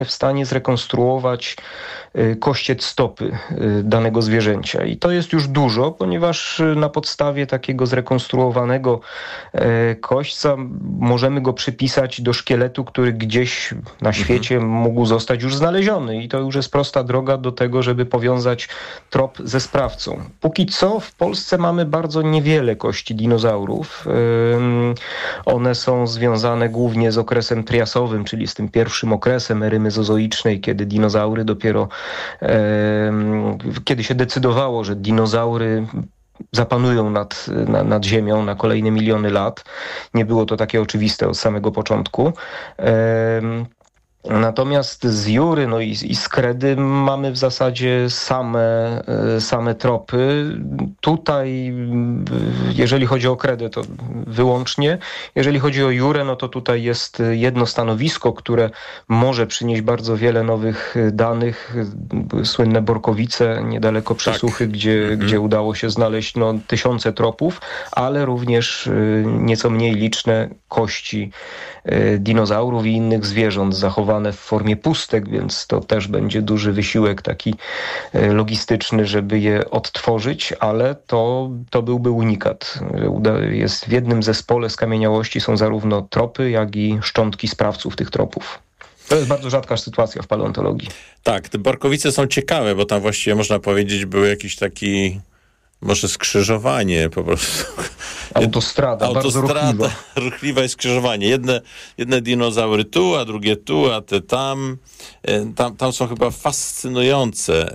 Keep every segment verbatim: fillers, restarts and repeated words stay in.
w stanie zrekonstruować kościec stopy danego zwierzęcia. I to jest już dużo, ponieważ na podstawie takiego zrekonstruowanego kośćca możemy go przypisać do szkieletu, który gdzieś na świecie mhm. mógł zostać już znaleziony. I to już jest prosta droga do tego, żeby powiązać trop ze sprawcą. Póki co w Polsce mamy bardzo niewiele kości dinozaurów. One są związane głównie z okresem triasowym, czyli z tym pierwszym okresem ery mezozoicznej, kiedy dinozaury dopiero, kiedy się decydowało, że dinozaury zapanują nad, nad, nad ziemią na kolejne miliony lat. Nie było to takie oczywiste od samego początku. Natomiast z Jury no i, i z Kredy mamy w zasadzie same, same tropy. Tutaj, jeżeli chodzi o Kredę, to wyłącznie. Jeżeli chodzi o Jurę, no to tutaj jest jedno stanowisko, które może przynieść bardzo wiele nowych danych. Słynne Borkowice, niedaleko Przesuchy, tak. gdzie, mhm. gdzie udało się znaleźć no, tysiące tropów, ale również nieco mniej liczne kości dinozaurów i innych zwierząt zachowane w formie pustek, więc to też będzie duży wysiłek taki logistyczny, żeby je odtworzyć, ale to, to byłby unikat. Jest w jednym zespole skamieniałości są zarówno tropy, jak i szczątki sprawców tych tropów. To jest bardzo rzadka sytuacja w paleontologii. Tak, te Borkowice są ciekawe, bo tam właściwie można powiedzieć był jakiś taki może skrzyżowanie po prostu. Autostrada, Autostrada bardzo ruchliwa. ruchliwe skrzyżowanie. Jedne, jedne dinozaury tu, a drugie tu, a te tam. Tam, tam są chyba fascynujące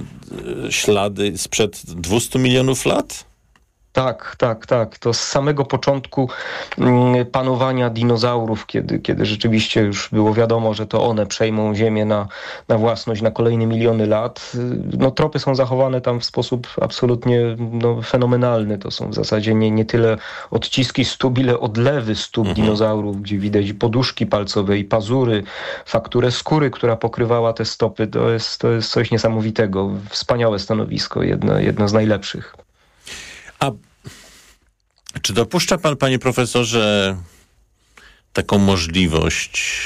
ślady sprzed dwustu milionów lat. Tak, tak, tak. To z samego początku panowania dinozaurów, kiedy, kiedy rzeczywiście już było wiadomo, że to one przejmą Ziemię na, na własność na kolejne miliony lat. No, tropy są zachowane tam w sposób absolutnie no, fenomenalny. To są w zasadzie nie, nie tyle odciski stóp, ile odlewy stóp mhm. dinozaurów, gdzie widać poduszki palcowe i pazury, fakturę skóry, która pokrywała te stopy. To jest, to jest coś niesamowitego. Wspaniałe stanowisko, jedno, jedno z najlepszych. A czy dopuszcza pan, panie profesorze, taką możliwość,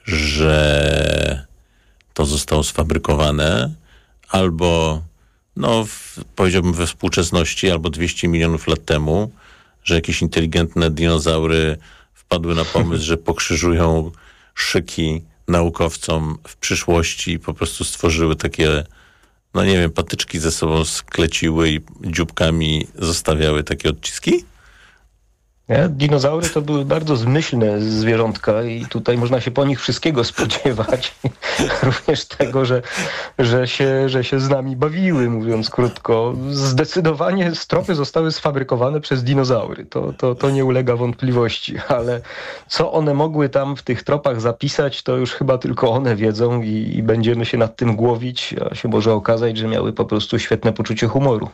że to zostało sfabrykowane albo, no w, powiedziałbym we współczesności, albo dwieście milionów lat temu, że jakieś inteligentne dinozaury wpadły na pomysł, że pokrzyżują szyki naukowcom w przyszłości i po prostu stworzyły takie, no nie wiem, patyczki ze sobą skleciły i dzióbkami zostawiały takie odciski? Nie? Dinozaury to były bardzo zmyślne zwierzątka i tutaj można się po nich wszystkiego spodziewać. Również tego, że, że, się, że się z nami bawiły, mówiąc krótko. Zdecydowanie stropy zostały sfabrykowane przez dinozaury. To, to, to nie ulega wątpliwości, ale co one mogły tam w tych tropach zapisać, to już chyba tylko one wiedzą i, i będziemy się nad tym głowić, a się może okazać, że miały po prostu świetne poczucie humoru.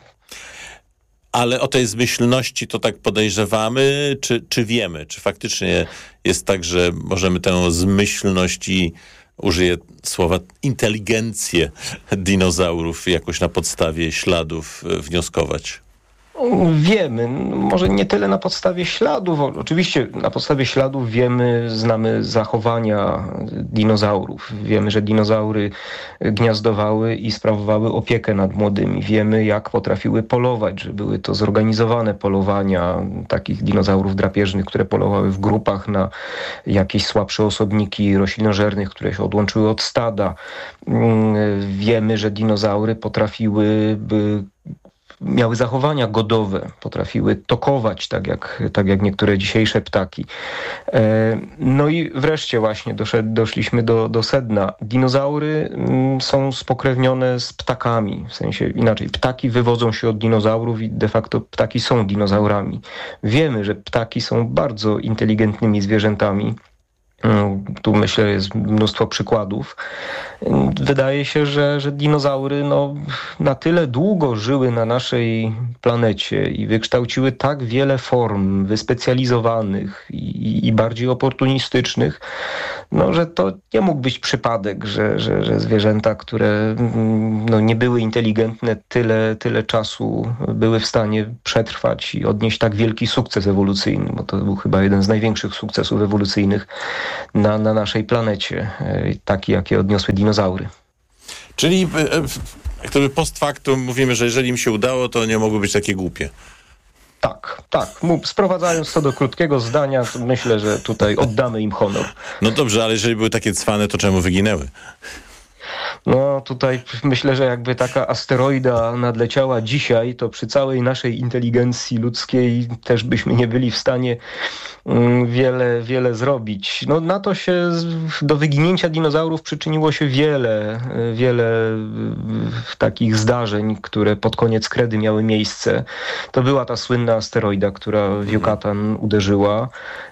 Ale o tej zmyślności to tak podejrzewamy, czy, czy wiemy? Czy faktycznie jest tak, że możemy tę zmyślność i użyję słowa inteligencję dinozaurów jakoś na podstawie śladów wnioskować? Wiemy, może nie tyle na podstawie śladów, oczywiście na podstawie śladów wiemy, znamy zachowania dinozaurów. Wiemy, że dinozaury gniazdowały i sprawowały opiekę nad młodymi. Wiemy, jak potrafiły polować, że były to zorganizowane polowania takich dinozaurów drapieżnych, które polowały w grupach na jakieś słabsze osobniki roślinożernych, które się odłączyły od stada. Wiemy, że dinozaury potrafiły by miały zachowania godowe, potrafiły tokować, tak jak, tak jak niektóre dzisiejsze ptaki. No i wreszcie właśnie doszed, doszliśmy do, do sedna. Dinozaury są spokrewnione z ptakami, w sensie inaczej. Ptaki wywodzą się od dinozaurów i de facto ptaki są dinozaurami. Wiemy, że ptaki są bardzo inteligentnymi zwierzętami. Tu myślę, jest mnóstwo przykładów. Wydaje się, że, że dinozaury no, na tyle długo żyły na naszej planecie i wykształciły tak wiele form wyspecjalizowanych i, i bardziej oportunistycznych, no, że to nie mógł być przypadek, że, że, że zwierzęta, które no, nie były inteligentne, tyle, tyle czasu były w stanie przetrwać i odnieść tak wielki sukces ewolucyjny, bo to był chyba jeden z największych sukcesów ewolucyjnych na, na naszej planecie, taki jakie odniosły dinozaury. Czyli jak to by post factum mówimy, że jeżeli im się udało, to nie mogły być takie głupie. Tak, tak. Sprowadzając to do krótkiego zdania, to myślę, że tutaj oddamy im honor. No dobrze, ale jeżeli były takie cwane, to czemu wyginęły? No tutaj myślę, że jakby taka asteroida nadleciała dzisiaj, to przy całej naszej inteligencji ludzkiej też byśmy nie byli w stanie wiele, wiele zrobić. No na to się, do wyginięcia dinozaurów przyczyniło się wiele, wiele takich zdarzeń, które pod koniec kredy miały miejsce. To była ta słynna asteroida, która w Yucatan uderzyła.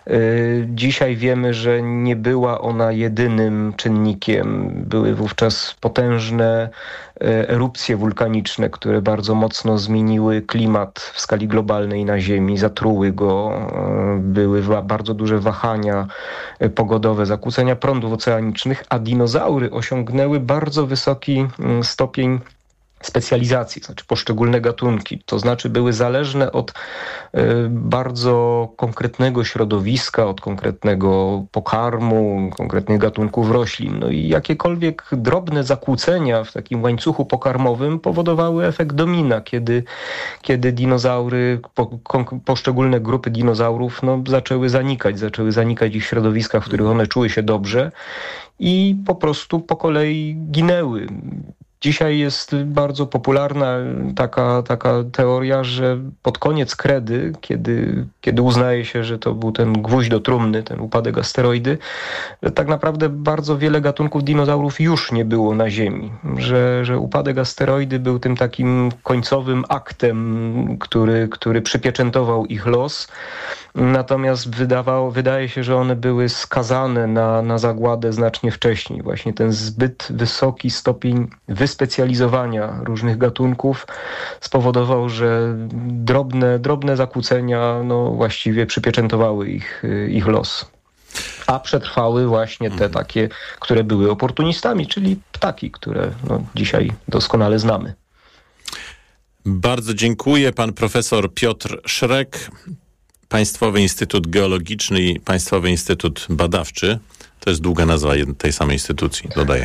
Dzisiaj wiemy, że nie była ona jedynym czynnikiem. Były wówczas potężne erupcje wulkaniczne, które bardzo mocno zmieniły klimat w skali globalnej na Ziemi, zatruły go. Były bardzo duże wahania pogodowe, zakłócenia prądów oceanicznych, a dinozaury osiągnęły bardzo wysoki stopień specjalizacji, znaczy poszczególne gatunki, to znaczy były zależne od y, bardzo konkretnego środowiska, od konkretnego pokarmu, konkretnych gatunków roślin. No i jakiekolwiek drobne zakłócenia w takim łańcuchu pokarmowym powodowały efekt domina, kiedy, kiedy dinozaury, po, ko, poszczególne grupy dinozaurów no, zaczęły zanikać, zaczęły zanikać ich środowiska, w których one czuły się dobrze i po prostu po kolei ginęły. Dzisiaj jest bardzo popularna taka, taka teoria, że pod koniec kredy, kiedy, kiedy uznaje się, że to był ten gwóźdź do trumny, ten upadek asteroidy, tak naprawdę bardzo wiele gatunków dinozaurów już nie było na Ziemi. Że, że upadek asteroidy był tym takim końcowym aktem, który, który przypieczętował ich los. Natomiast wydawało, wydaje się, że one były skazane na, na zagładę znacznie wcześniej. Właśnie ten zbyt wysoki stopień wyspecjalizowania różnych gatunków spowodował, że drobne, drobne zakłócenia no, właściwie przypieczętowały ich, ich los. A przetrwały właśnie te takie, które były oportunistami, czyli ptaki, które no, dzisiaj doskonale znamy. Bardzo dziękuję. Pan profesor Piotr Szrek, Państwowy Instytut Geologiczny i Państwowy Instytut Badawczy. To jest długa nazwa tej samej instytucji, dodaję.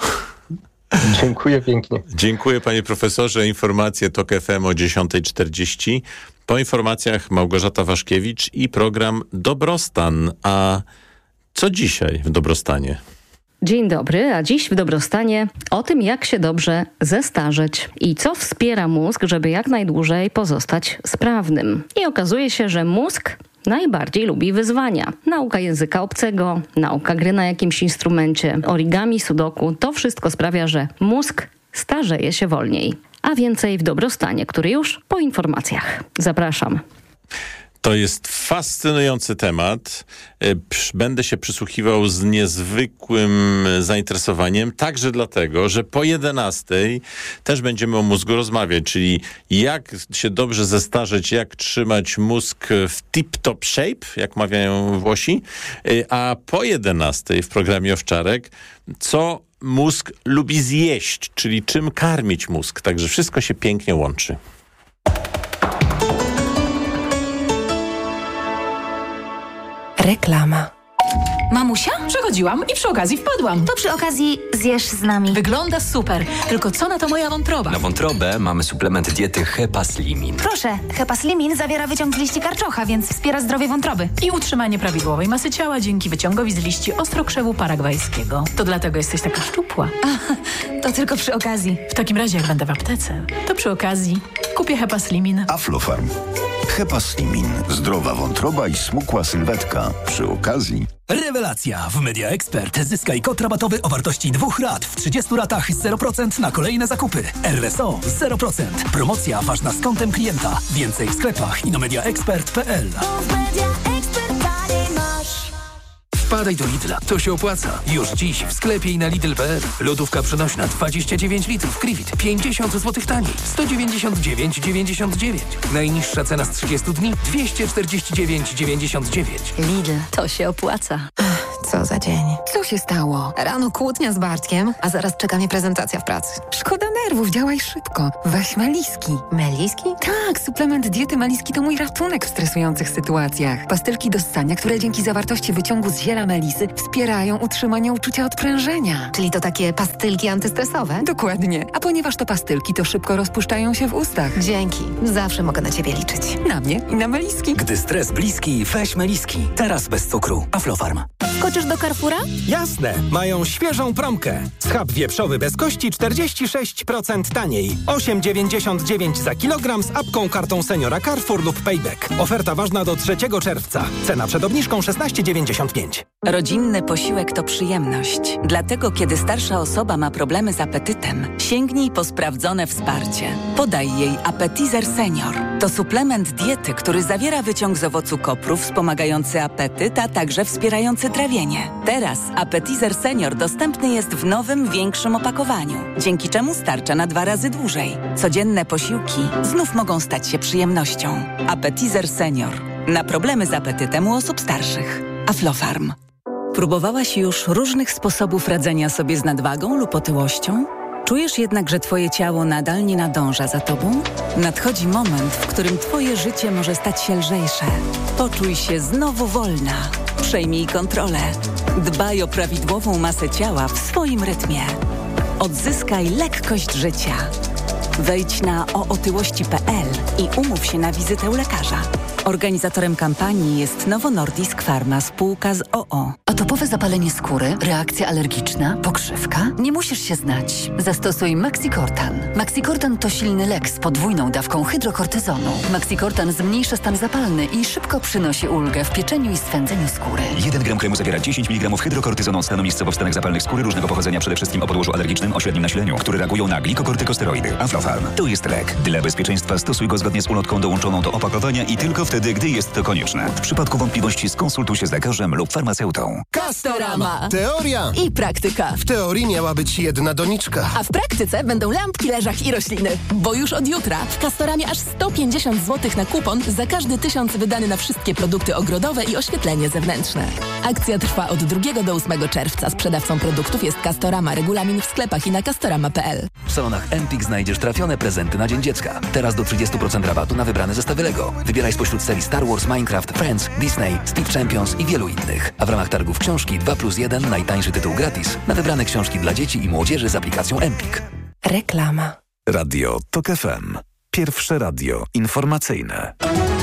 Dziękuję pięknie. Dziękuję panie profesorze. Informacje TOK F M o dziesiąta czterdzieści. Po informacjach Małgorzata Waszkiewicz i program Dobrostan. A co dzisiaj w Dobrostanie? Dzień dobry, a dziś w Dobrostanie o tym, jak się dobrze zestarzeć i co wspiera mózg, żeby jak najdłużej pozostać sprawnym. I okazuje się, że mózg najbardziej lubi wyzwania. Nauka języka obcego, nauka gry na jakimś instrumencie, origami, sudoku, to wszystko sprawia, że mózg starzeje się wolniej. A więcej w Dobrostanie, który już po informacjach. Zapraszam. To jest fascynujący temat. Będę się przysłuchiwał z niezwykłym zainteresowaniem, także dlatego, że po jedenastej też będziemy o mózgu rozmawiać, czyli jak się dobrze zestarzeć, jak trzymać mózg w tip-top shape, jak mawiają Włosi, a po jedenastej w programie Owczarek, co mózg lubi zjeść, czyli czym karmić mózg. Także wszystko się pięknie łączy. Reklama. Mamusia? Przechodziłam i przy okazji wpadłam. To przy okazji zjesz z nami. Wygląda super, tylko co na to moja wątroba? Na wątrobę mamy suplement diety Hepaslimin. Proszę, Hepaslimin zawiera wyciąg z liści karczocha, więc wspiera zdrowie wątroby. I utrzymanie prawidłowej masy ciała dzięki wyciągowi z liści ostrokrzewu paragwajskiego. To dlatego jesteś taka szczupła. A, to tylko przy okazji. W takim razie, jak będę w aptece, to przy okazji kupię Hepaslimin. Aflofarm. Hepaslimin. Zdrowa wątroba i smukła sylwetka. Przy okazji... Rewelacja! W Media Expert zyskaj kod rabatowy o wartości dwóch rat w trzydziestu ratach zero procent na kolejne zakupy. R S O zero procent. Promocja ważna z kontem klienta. Więcej w sklepach i na media expert kropka p l. Wpadaj do Lidla, to się opłaca. Już dziś w sklepie i na Lidl kropka p l. Lodówka przenośna dwadzieścia dziewięć litrów Krivit, pięćdziesiąt złotych taniej, sto dziewięćdziesiąt dziewięć dziewięćdziesiąt dziewięć. Najniższa cena z trzydziestu dni, dwieście czterdzieści dziewięć dziewięćdziesiąt dziewięć. Lidl, to się opłaca. Co za dzień. Co się stało? Rano kłótnia z Bartkiem, a zaraz czeka mnie prezentacja w pracy. Szkoda nerwów, działaj szybko. Weź Meliski. Meliski? Tak, suplement diety Meliski to mój ratunek w stresujących sytuacjach. Pastylki do ssania, które dzięki zawartości wyciągu z ziela melisy wspierają utrzymanie uczucia odprężenia. Czyli to takie pastylki antystresowe? Dokładnie. A ponieważ to pastylki, to szybko rozpuszczają się w ustach. Dzięki. Zawsze mogę na ciebie liczyć. Na mnie i na Meliski. Gdy stres bliski, weź Meliski. Teraz bez cukru. Aflofarm. Skoczysz do Carrefoura? Jasne, mają świeżą promkę. Schab wieprzowy bez kości czterdzieści sześć procent taniej. osiem dziewięćdziesiąt dziewięć za kilogram z apką kartą seniora Carrefour lub Payback. Oferta ważna do trzeciego czerwca. Cena przed obniżką szesnaście dziewięćdziesiąt pięć. Rodzinny posiłek to przyjemność. Dlatego kiedy starsza osoba ma problemy z apetytem, sięgnij po sprawdzone wsparcie. Podaj jej Appetizer Senior. To suplement diety, który zawiera wyciąg z owocu kopru wspomagający apetyt, a także wspierający trawienie. Teraz Appetizer Senior dostępny jest w nowym, większym opakowaniu, dzięki czemu starcza na dwa razy dłużej. Codzienne posiłki znów mogą stać się przyjemnością. Appetizer Senior. Na problemy z apetytem u osób starszych. Aflofarm. Próbowałaś już różnych sposobów radzenia sobie z nadwagą lub otyłością? Czujesz jednak, że twoje ciało nadal nie nadąża za tobą? Nadchodzi moment, w którym twoje życie może stać się lżejsze. Poczuj się znowu wolna. Przejmij kontrolę. Dbaj o prawidłową masę ciała w swoim rytmie. Odzyskaj lekkość życia. Wejdź na o otyłości kropka p l i umów się na wizytę u lekarza. Organizatorem kampanii jest Novo Nordisk Pharma, spółka z o o. Atopowe zapalenie skóry, reakcja alergiczna, pokrzywka? Nie musisz się znać. Zastosuj Maxicortan. Maxicortan to silny lek z podwójną dawką hydrokortyzonu. Maxicortan zmniejsza stan zapalny i szybko przynosi ulgę w pieczeniu i swędzeniu skóry. jeden gram kremu zawiera dziesięć miligramów hydrokortyzonu od stanu miejscowo w stanach zapalnych skóry różnego pochodzenia, przede wszystkim o podłożu alergicznym o średnim nasileniu, które reagują na glikokortykosteroidy. Aflofarm. To jest lek. Dla bezpieczeństwa stosuj go zgodnie z ulotką dołączoną do opakowania i tylko wtedy, gdy jest to konieczne. W przypadku wątpliwości skonsultuj się z lekarzem lub farmaceutą. Castorama. Teoria I praktyka. W teorii miała być jedna doniczka. A w praktyce będą lampki, leżak i rośliny. Bo już od jutra w Castoramie aż sto pięćdziesiąt złotych na kupon za każdy tysiąc wydany na wszystkie produkty ogrodowe i oświetlenie zewnętrzne. Akcja trwa od drugiego do ósmego czerwca. Sprzedawcą produktów jest Castorama. Regulamin w sklepach i na castorama kropka p l. W salonach Empik znajdziesz trafione prezenty na Dzień Dziecka. Teraz do trzydzieści procent rabatu na wybrane zestawy Lego. Wybieraj spośród serii Star Wars, Minecraft, Friends, Disney, Steve Champions i wielu innych. A w ramach targów książki dwa plus jeden najtańszy tytuł gratis na wybrane książki dla dzieci i młodzieży z aplikacją Empik. Reklama. Radio Tok F M. Pierwsze radio informacyjne.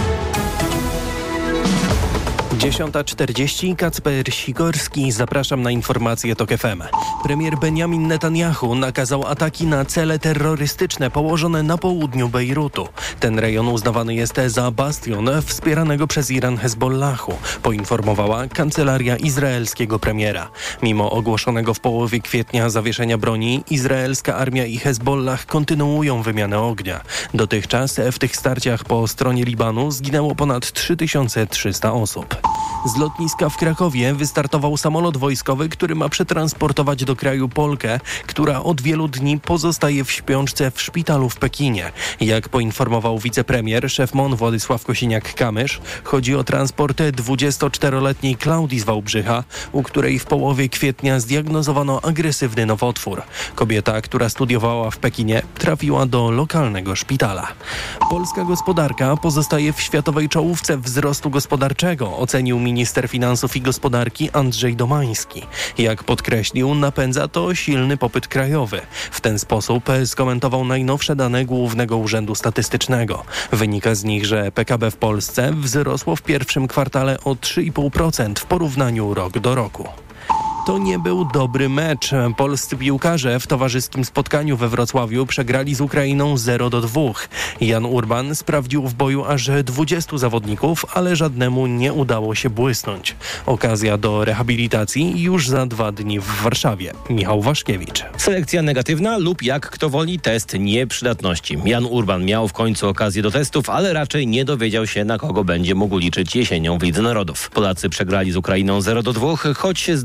dziesiąta czterdzieści, Kacper Sikorski, zapraszam na informacje Tok F M. Premier Benjamin Netanyahu nakazał ataki na cele terrorystyczne położone na południu Bejrutu. Ten rejon uznawany jest za bastion wspieranego przez Iran Hezbollahu, poinformowała kancelaria izraelskiego premiera. Mimo ogłoszonego w połowie kwietnia zawieszenia broni, izraelska armia i Hezbollah kontynuują wymianę ognia. Dotychczas w tych starciach po stronie Libanu zginęło ponad trzy tysiące trzysta osób. Z lotniska w Krakowie wystartował samolot wojskowy, który ma przetransportować do kraju Polkę, która od wielu dni pozostaje w śpiączce w szpitalu w Pekinie. Jak poinformował wicepremier, szef M O N Władysław Kosiniak-Kamysz, chodzi o transport dwudziestoczteroletniej Klaudii z Wałbrzycha, u której w połowie kwietnia zdiagnozowano agresywny nowotwór. Kobieta, która studiowała w Pekinie, trafiła do lokalnego szpitala. Polska gospodarka pozostaje w światowej czołówce wzrostu gospodarczego, ocenił minister finansów i gospodarki Andrzej Domański. Jak podkreślił, napędza to silny popyt krajowy. W ten sposób skomentował najnowsze dane Głównego Urzędu Statystycznego. Wynika z nich, że P K B w Polsce wzrosło w pierwszym kwartale o trzy i pół procent w porównaniu rok do roku. To nie był dobry mecz. Polscy piłkarze w towarzyskim spotkaniu we Wrocławiu przegrali z Ukrainą zero do dwóch. Jan Urban sprawdził w boju aż dwudziestu zawodników, ale żadnemu nie udało się błysnąć. Okazja do rehabilitacji już za dwa dni w Warszawie. Michał Waszkiewicz. Selekcja negatywna lub jak kto woli test nieprzydatności. Jan Urban miał w końcu okazję do testów, ale raczej nie dowiedział się, na kogo będzie mógł liczyć jesienią w Lidze Narodów. Polacy przegrali z Ukrainą zero do dwóch, choć zdaniem kapitana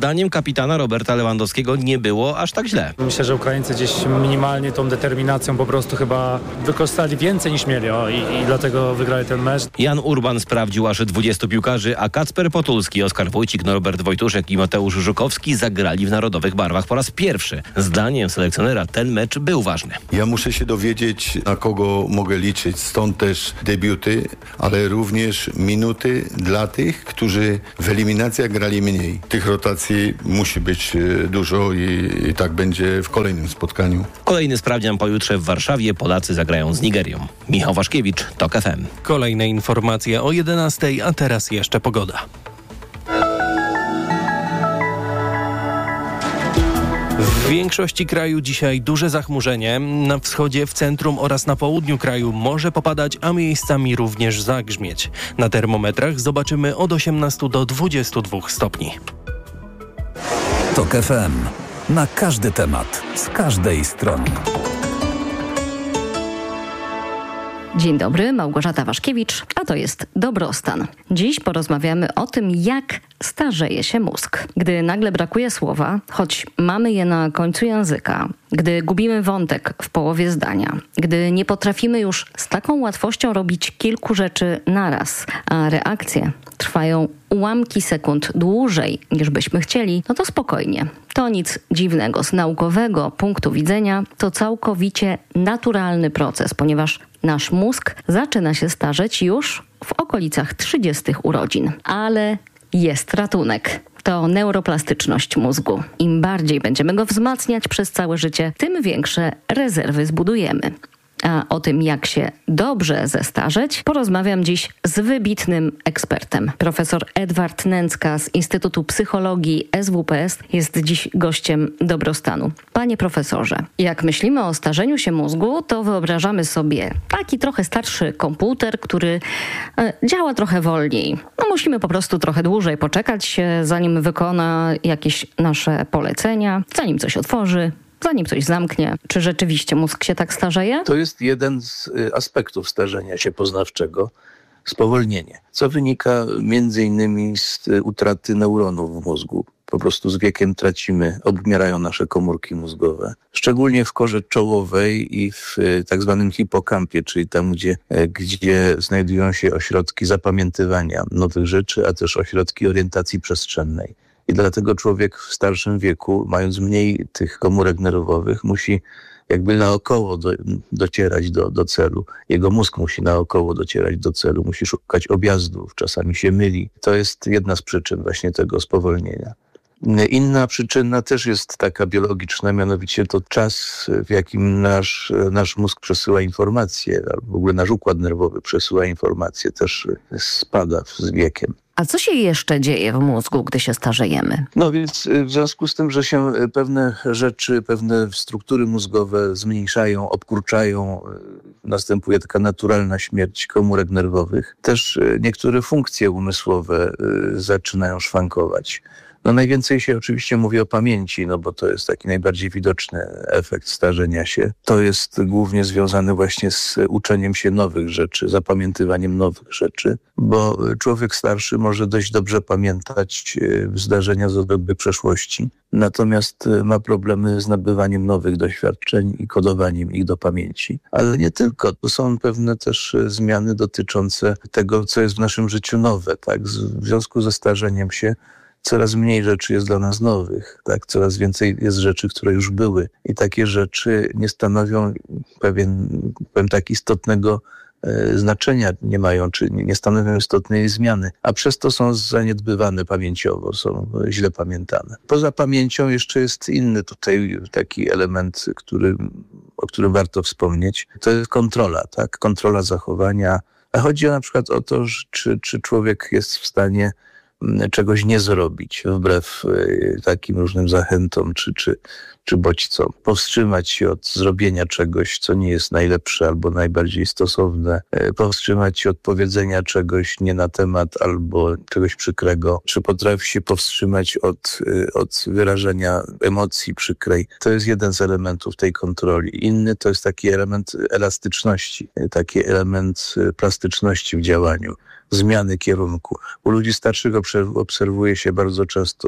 kapitana Roberta Lewandowskiego nie było aż tak źle. Myślę, że Ukraińcy gdzieś minimalnie tą determinacją po prostu chyba wykorzystali więcej niż mieli o, i, i dlatego wygrali ten mecz. Jan Urban sprawdził aż dwudziestu piłkarzy, a Kacper Potulski, Oskar Wójcik, Norbert Wojtuszek i Mateusz Żukowski zagrali w narodowych barwach po raz pierwszy. Zdaniem selekcjonera ten mecz był ważny. Ja muszę się dowiedzieć, na kogo mogę liczyć, stąd też debiuty, ale również minuty dla tych, którzy w eliminacjach grali mniej. Tych rotacji musi być dużo i, i tak będzie w kolejnym spotkaniu. Kolejny sprawdzian pojutrze w Warszawie. Polacy zagrają z Nigerią. Michał Waszkiewicz, TOK F M. Kolejne informacje o jedenastej, a teraz jeszcze pogoda. W większości kraju dzisiaj duże zachmurzenie. Na wschodzie, w centrum oraz na południu kraju może popadać, a miejscami również zagrzmieć. Na termometrach zobaczymy od osiemnastu do dwudziestu dwóch stopni. TOK F M. Na każdy temat, z każdej strony. Dzień dobry, Małgorzata Waszkiewicz, a to jest Dobrostan. Dziś porozmawiamy o tym, jak starzeje się mózg. Gdy nagle brakuje słowa, choć mamy je na końcu języka, gdy gubimy wątek w połowie zdania, gdy nie potrafimy już z taką łatwością robić kilku rzeczy naraz, a reakcje trwają ułamki sekund dłużej niż byśmy chcieli, no to spokojnie. To nic dziwnego. Z naukowego punktu widzenia to całkowicie naturalny proces, ponieważ nasz mózg zaczyna się starzeć już w okolicach trzydziestych urodzin. Ale jest ratunek. To neuroplastyczność mózgu. Im bardziej będziemy go wzmacniać przez całe życie, tym większe rezerwy zbudujemy. A o tym, jak się dobrze zestarzeć, porozmawiam dziś z wybitnym ekspertem. Profesor Edward Nęcka z Instytutu Psychologii S W P S jest dziś gościem Dobrostanu. Panie profesorze, jak myślimy o starzeniu się mózgu, to wyobrażamy sobie taki trochę starszy komputer, który e, działa trochę wolniej. No musimy po prostu trochę dłużej poczekać, zanim wykona jakieś nasze polecenia, zanim coś otworzy, zanim coś zamknie. Czy rzeczywiście mózg się tak starzeje? To jest jeden z aspektów starzenia się poznawczego, spowolnienie, co wynika między innymi z utraty neuronów w mózgu. Po prostu z wiekiem tracimy, obmierają nasze komórki mózgowe. Szczególnie w korze czołowej i w tak zwanym hipokampie, czyli tam, gdzie, gdzie znajdują się ośrodki zapamiętywania nowych rzeczy, a też ośrodki orientacji przestrzennej. I dlatego człowiek w starszym wieku, mając mniej tych komórek nerwowych, musi jakby naokoło do, docierać do, do celu. Jego mózg musi naokoło docierać do celu, musi szukać objazdów, czasami się myli. To jest jedna z przyczyn właśnie tego spowolnienia. Inna przyczyna też jest taka biologiczna, mianowicie to czas, w jakim nasz, nasz mózg przesyła informacje, albo w ogóle nasz układ nerwowy przesyła informacje, też spada z wiekiem. A co się jeszcze dzieje w mózgu, gdy się starzejemy? No więc w związku z tym, że się pewne rzeczy, pewne struktury mózgowe zmniejszają, obkurczają, następuje taka naturalna śmierć komórek nerwowych, też niektóre funkcje umysłowe zaczynają szwankować. No najwięcej się oczywiście mówi o pamięci, no bo to jest taki najbardziej widoczny efekt starzenia się. To jest głównie związane właśnie z uczeniem się nowych rzeczy, zapamiętywaniem nowych rzeczy, bo człowiek starszy może dość dobrze pamiętać zdarzenia z odległej przeszłości, natomiast ma problemy z nabywaniem nowych doświadczeń i kodowaniem ich do pamięci. Ale nie tylko, to są pewne też zmiany dotyczące tego, co jest w naszym życiu nowe, tak? W związku ze starzeniem się coraz mniej rzeczy jest dla nas nowych, tak? Coraz więcej jest rzeczy, które już były i takie rzeczy nie stanowią pewien, pewien tak istotnego e, znaczenia, nie mają, czy nie stanowią istotnej zmiany, a przez to są zaniedbywane pamięciowo, są źle pamiętane. Poza pamięcią jeszcze jest inny tutaj taki element, który, o którym warto wspomnieć, to jest kontrola, tak? Kontrola zachowania, a chodzi na przykład o to, czy, czy człowiek jest w stanie czegoś nie zrobić, wbrew takim różnym zachętom czy, czy, czy bodźcom. Powstrzymać się od zrobienia czegoś, co nie jest najlepsze albo najbardziej stosowne. Powstrzymać się od powiedzenia czegoś nie na temat albo czegoś przykrego. Czy potrafi się powstrzymać od, od wyrażenia emocji przykrej. To jest jeden z elementów tej kontroli. Inny to jest taki element elastyczności, taki element plastyczności w działaniu. Zmiany kierunku. U ludzi starszych obserwuje się bardzo często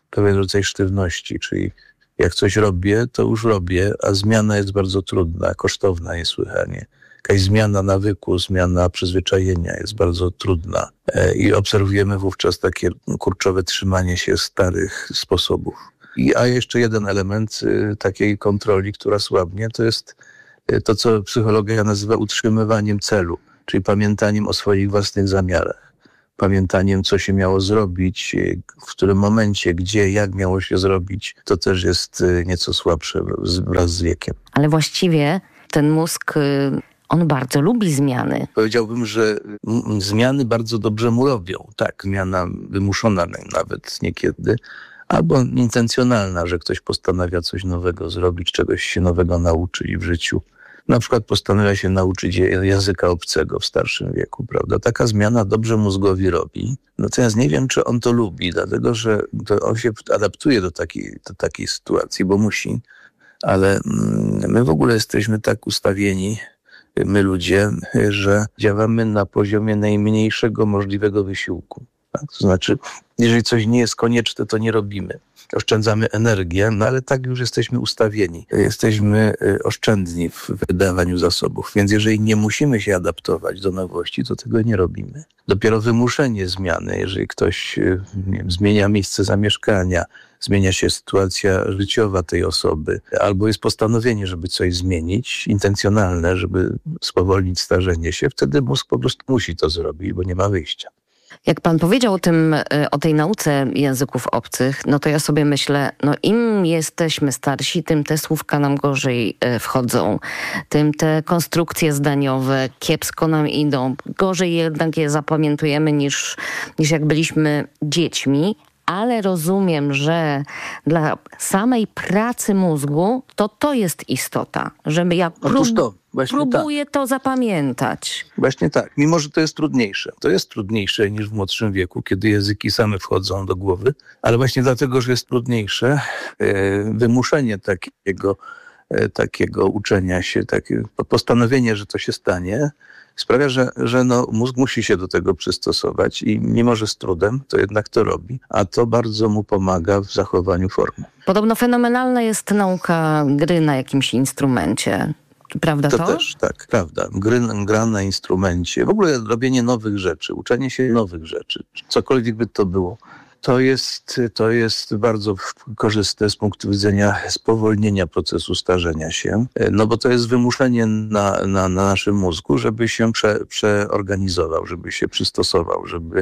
pewien rodzaj sztywności, czyli jak coś robię, to już robię, a zmiana jest bardzo trudna, kosztowna niesłychanie. Jakaś zmiana nawyku, zmiana przyzwyczajenia jest bardzo trudna i obserwujemy wówczas takie kurczowe trzymanie się starych sposobów. I, a jeszcze jeden element y, takiej kontroli, która słabnie, to jest y, to, co psychologia nazywa utrzymywaniem celu, czyli pamiętaniem o swoich własnych zamiarach, pamiętaniem, co się miało zrobić, y, w którym momencie, gdzie, jak miało się zrobić. To też jest y, nieco słabsze wraz z wiekiem. Ale właściwie ten mózg... Y- On bardzo lubi zmiany. Powiedziałbym, że m- zmiany bardzo dobrze mu robią. Tak, zmiana wymuszona nawet niekiedy, albo intencjonalna, że ktoś postanawia coś nowego zrobić, czegoś się nowego nauczyć w życiu. Na przykład postanawia się nauczyć języka obcego w starszym wieku, prawda? Taka zmiana dobrze mózgowi robi. Natomiast nie wiem, czy on to lubi, dlatego że to on się adaptuje do takiej, do takiej sytuacji, bo musi. Ale mm, my w ogóle jesteśmy tak ustawieni, my ludzie, że działamy na poziomie najmniejszego możliwego wysiłku. Tak? To znaczy, jeżeli coś nie jest konieczne, to nie robimy. Oszczędzamy energię, no ale tak już jesteśmy ustawieni. Jesteśmy oszczędni w wydawaniu zasobów, więc jeżeli nie musimy się adaptować do nowości, to tego nie robimy. Dopiero wymuszenie zmiany, jeżeli ktoś nie wiem, zmienia miejsce zamieszkania, zmienia się sytuacja życiowa tej osoby, albo jest postanowienie, żeby coś zmienić, intencjonalne, żeby spowolnić starzenie się, wtedy mózg po prostu musi to zrobić, bo nie ma wyjścia. Jak pan powiedział o tym, o tej nauce języków obcych, no to ja sobie myślę, no im jesteśmy starsi, tym te słówka nam gorzej wchodzą, tym te konstrukcje zdaniowe kiepsko nam idą, gorzej jednak je zapamiętujemy niż, niż jak byliśmy dziećmi. Ale rozumiem, że dla samej pracy mózgu to to jest istota, żeby ja prób- to, próbuję tak. to zapamiętać. Właśnie tak, mimo że to jest trudniejsze. To jest trudniejsze niż w młodszym wieku, kiedy języki same wchodzą do głowy, ale właśnie dlatego, że jest trudniejsze, wymuszenie takiego, takiego uczenia się, takie postanowienie, że to się stanie, sprawia, że, że no, mózg musi się do tego przystosować i mimo, że z trudem, to jednak to robi, a to bardzo mu pomaga w zachowaniu formy. Podobno fenomenalna jest nauka gry na jakimś instrumencie. Prawda to? To też, tak, prawda. Gry, gra na instrumencie, w ogóle robienie nowych rzeczy, uczenie się nowych rzeczy, cokolwiek by to było. To jest, to jest bardzo korzystne z punktu widzenia spowolnienia procesu starzenia się, no bo to jest wymuszenie na, na, na naszym mózgu, żeby się prze, przeorganizował, żeby się przystosował, żeby,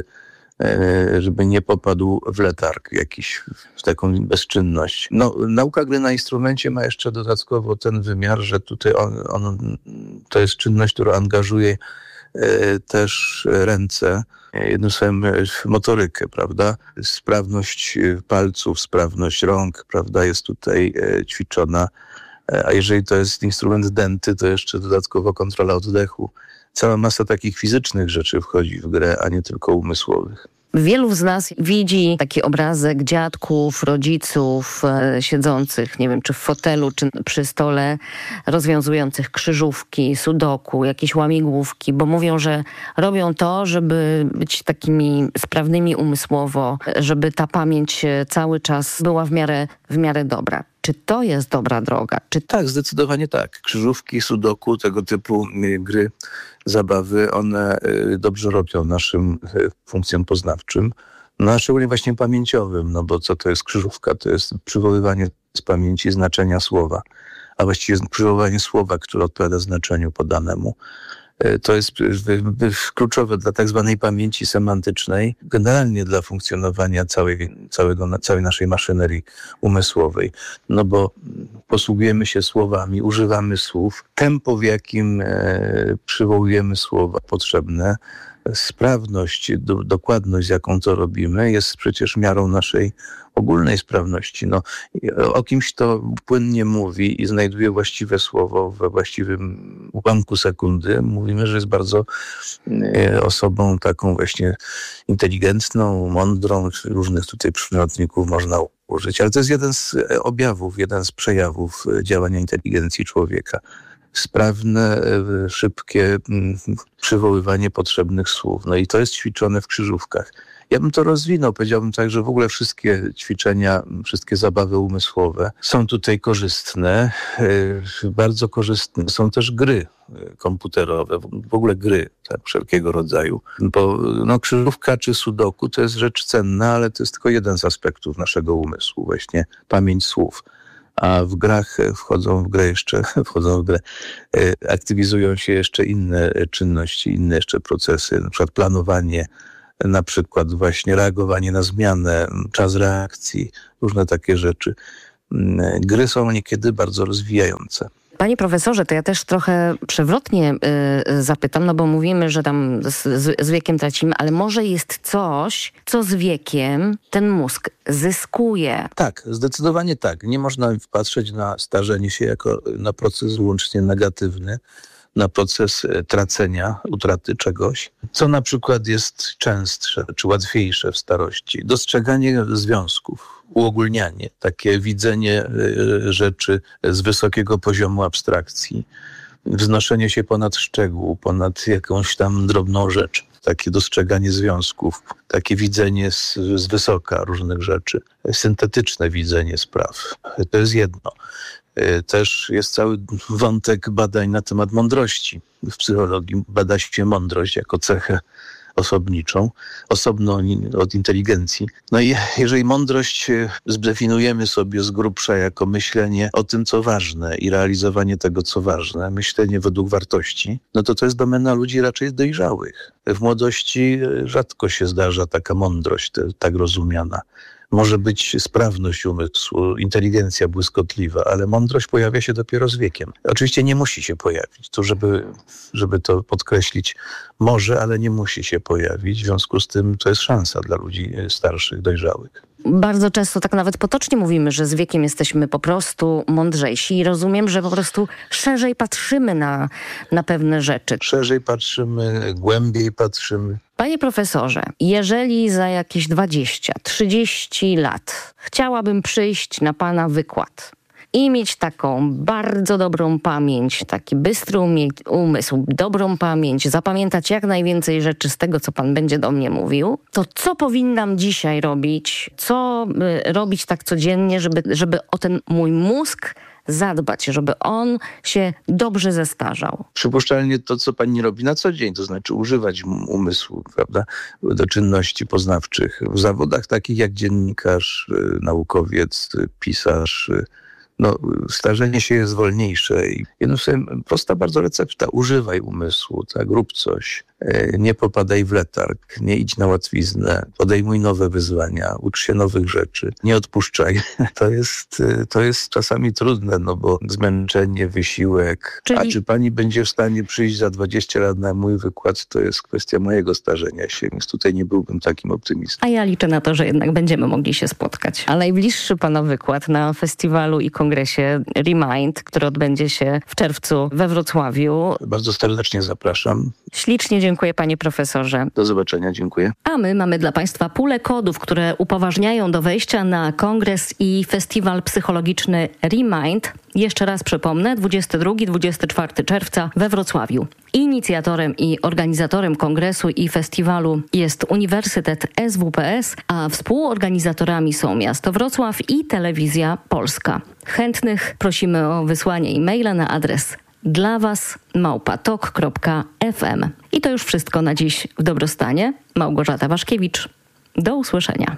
żeby nie popadł w letarg jakiś, w taką bezczynność. No, nauka gry na instrumencie ma jeszcze dodatkowo ten wymiar, że tutaj on, on, to jest czynność, która angażuje też ręce, jednym słowem motorykę, prawda? Sprawność palców, sprawność rąk, prawda, jest tutaj ćwiczona. A jeżeli to jest instrument dęty, to jeszcze dodatkowo kontrola oddechu. Cała masa takich fizycznych rzeczy wchodzi w grę, a nie tylko umysłowych. Wielu z nas widzi taki obrazek dziadków, rodziców e, siedzących, nie wiem, czy w fotelu, czy przy stole, rozwiązujących krzyżówki, sudoku, jakieś łamigłówki, bo mówią, że robią to, żeby być takimi sprawnymi umysłowo, żeby ta pamięć cały czas była w miarę, w miarę dobra. Czy to jest dobra droga? Czy... Tak, zdecydowanie tak. Krzyżówki, sudoku, tego typu gry, zabawy, one dobrze robią naszym funkcjom poznawczym, no a szczególnie właśnie pamięciowym, no bo co to jest krzyżówka? To jest przywoływanie z pamięci znaczenia słowa, a właściwie przywoływanie słowa, które odpowiada znaczeniu podanemu. To jest kluczowe dla tak zwanej pamięci semantycznej, generalnie dla funkcjonowania całej, całego, całej naszej maszynerii umysłowej. No bo posługujemy się słowami, używamy słów, tempo, w jakim e, przywołujemy słowa potrzebne, sprawność, do, dokładność, z jaką to robimy, jest przecież miarą naszej ogólnej sprawności. No, o kimś, kto płynnie mówi i znajduje właściwe słowo we właściwym ułamku sekundy, mówimy, że jest bardzo e, osobą taką właśnie inteligentną, mądrą, różnych tutaj przymiotników można użyć. Ale to jest jeden z objawów, jeden z przejawów działania inteligencji człowieka. Sprawne, szybkie przywoływanie potrzebnych słów. No i to jest ćwiczone w krzyżówkach. Ja bym to rozwinął, powiedziałbym tak, że w ogóle wszystkie ćwiczenia, wszystkie zabawy umysłowe są tutaj korzystne, bardzo korzystne. Są też gry komputerowe, w ogóle gry tak, wszelkiego rodzaju. Bo no, krzyżówka czy sudoku to jest rzecz cenna, ale to jest tylko jeden z aspektów naszego umysłu, właśnie pamięć słów. A w grach wchodzą w grę jeszcze, wchodzą w grę, aktywizują się jeszcze inne czynności, inne jeszcze procesy, na przykład planowanie, na przykład właśnie reagowanie na zmianę, czas reakcji, różne takie rzeczy. Gry są niekiedy bardzo rozwijające. Panie profesorze, to ja też trochę przewrotnie y, zapytam, no bo mówimy, że tam z, z, z wiekiem tracimy, ale może jest coś, co z wiekiem ten mózg zyskuje. Tak, zdecydowanie tak. Nie można patrzeć na starzenie się jako na proces wyłącznie negatywny, na proces tracenia, utraty czegoś, co na przykład jest częstsze czy łatwiejsze w starości. Dostrzeganie związków, uogólnianie, takie widzenie rzeczy z wysokiego poziomu abstrakcji, wznoszenie się ponad szczegół, ponad jakąś tam drobną rzecz, takie dostrzeganie związków, takie widzenie z, z wysoka różnych rzeczy, syntetyczne widzenie spraw. To jest jedno. Też jest cały wątek badań na temat mądrości. W psychologii bada się mądrość jako cechę osobniczą, osobną od inteligencji. No i jeżeli mądrość zdefiniujemy sobie z grubsza jako myślenie o tym, co ważne i realizowanie tego, co ważne, myślenie według wartości, no to to jest domena ludzi raczej dojrzałych. W młodości rzadko się zdarza taka mądrość, tak rozumiana. Może być sprawność umysłu, inteligencja błyskotliwa, ale mądrość pojawia się dopiero z wiekiem. Oczywiście nie musi się pojawić. Tu, żeby, żeby to podkreślić, może, ale nie musi się pojawić. W związku z tym to jest szansa dla ludzi starszych, dojrzałych. Bardzo często tak nawet potocznie mówimy, że z wiekiem jesteśmy po prostu mądrzejsi i rozumiem, że po prostu szerzej patrzymy na, na pewne rzeczy. Szerzej patrzymy, głębiej patrzymy. Panie profesorze, jeżeli za jakieś dwadzieścia trzydzieści lat chciałabym przyjść na pana wykład i mieć taką bardzo dobrą pamięć, taki bystry umie- umysł, dobrą pamięć, zapamiętać jak najwięcej rzeczy z tego, co pan będzie do mnie mówił, to co powinnam dzisiaj robić? Co y, robić tak codziennie, żeby, żeby o ten mój mózg zadbać, żeby on się dobrze zestarzał? Przypuszczalnie to, co pani robi na co dzień, to znaczy używać umysłu, prawda, do czynności poznawczych. W zawodach takich jak dziennikarz, naukowiec, pisarz, no, starzenie się jest wolniejsze. I jedno sobie prosta bardzo recepta. Używaj umysłu, tak, rób coś. Nie popadaj w letarg, nie idź na łatwiznę, podejmuj nowe wyzwania, ucz się nowych rzeczy, nie odpuszczaj. To jest, to jest czasami trudne, no bo zmęczenie, wysiłek. Czyli... A czy pani będzie w stanie przyjść za dwadzieścia lat na mój wykład, to jest kwestia mojego starzenia się, więc tutaj nie byłbym takim optymistą. A ja liczę na to, że jednak będziemy mogli się spotkać. A najbliższy pana wykład na festiwalu i kongresie Remind, który odbędzie się w czerwcu we Wrocławiu. Bardzo serdecznie zapraszam. Ślicznie dziękuję, panie profesorze. Do zobaczenia, dziękuję. A my mamy dla państwa pulę kodów, które upoważniają do wejścia na kongres i festiwal psychologiczny Remind. Jeszcze raz przypomnę, dwudziestego drugiego do dwudziestego czwartego czerwca we Wrocławiu. Inicjatorem i organizatorem kongresu i festiwalu jest Uniwersytet S W P S, a współorganizatorami są miasto Wrocław i Telewizja Polska. Chętnych prosimy o wysłanie e-maila na adres dla was małpa tok kropka f m. I to już wszystko na dziś w Dobrostanie. Małgorzata Waszkiewicz. Do usłyszenia.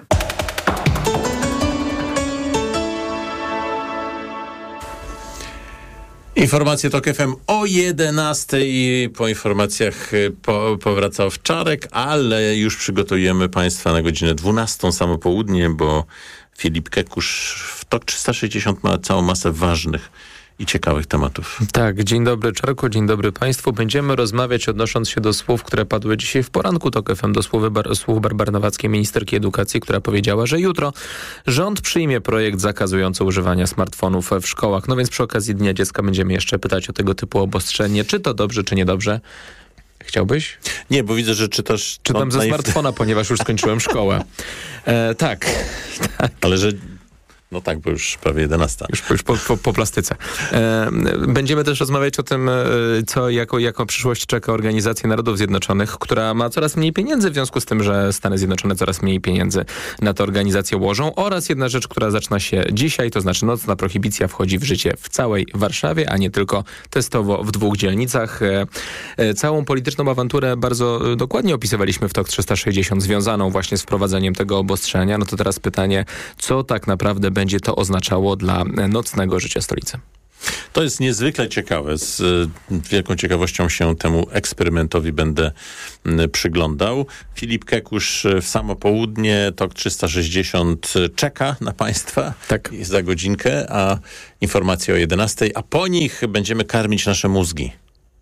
Informacje TOK F M o jedenastej. Po informacjach po, powraca Owczarek, ale już przygotujemy Państwa na godzinę dwunastą, samo południe, bo Filip Kekusz w TOK trzysta sześćdziesiąt ma całą masę ważnych i ciekawych tematów. Tak, dzień dobry Czarku, dzień dobry Państwu. Będziemy rozmawiać odnosząc się do słów, które padły dzisiaj w poranku TOK F M, do słów, bar- słów Barbary Nowackiej, ministerki edukacji, która powiedziała, że jutro rząd przyjmie projekt zakazujący używania smartfonów w szkołach. No więc przy okazji Dnia Dziecka będziemy jeszcze pytać o tego typu obostrzenie, czy to dobrze, czy niedobrze. Chciałbyś? Nie, bo widzę, że czytasz... Czytam no, ze najw... smartfona, ponieważ już skończyłem szkołę. E, tak. tak. Ale że... No tak, bo już prawie jedenasta. Już, już po, po, po plastyce. E, będziemy też rozmawiać o tym, co jako, jako przyszłość czeka Organizację Narodów Zjednoczonych, która ma coraz mniej pieniędzy w związku z tym, że Stany Zjednoczone coraz mniej pieniędzy na tę organizację łożą. Oraz jedna rzecz, która zaczyna się dzisiaj, to znaczy nocna prohibicja wchodzi w życie w całej Warszawie, a nie tylko testowo w dwóch dzielnicach. E, e, całą polityczną awanturę bardzo dokładnie opisywaliśmy w Tok trzysta sześćdziesiąt, związaną właśnie z wprowadzeniem tego obostrzenia. No to teraz pytanie, co tak naprawdę będzie to oznaczało dla nocnego życia stolicy? To jest niezwykle ciekawe. Z wielką ciekawością się temu eksperymentowi będę przyglądał. Filip Kekusz w samo południe, Tok trzysta sześćdziesiąt czeka na Państwa. Tak. Za godzinkę, a informacje o jedenastej, a po nich będziemy karmić nasze mózgi.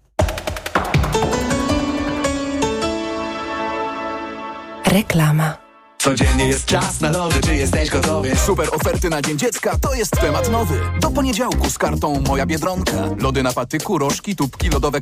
Reklama. Codziennie jest czas na lody, czy jesteś gotowy? Super oferty na Dzień Dziecka to jest temat nowy. Do poniedziałku z kartą Moja Biedronka. Lody na patyku, rożki, tubki, lodowe